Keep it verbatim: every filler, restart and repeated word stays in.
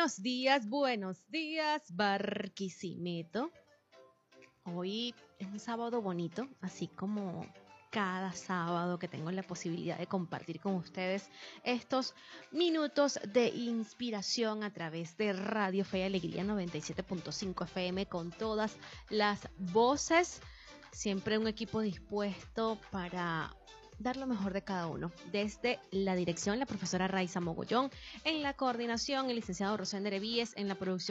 Buenos días, buenos días, Barquisimeto. Hoy es un sábado bonito, así como cada sábado que tengo la posibilidad de compartir con ustedes estos minutos de inspiración a través de Radio Fe y Alegría noventa y siete punto cinco F M con todas las voces. Siempre un equipo dispuesto para dar lo mejor de cada uno. Desde la dirección, la profesora Raiza Mogollón, en la coordinación, el licenciado Rosén Derevíes, en la producción,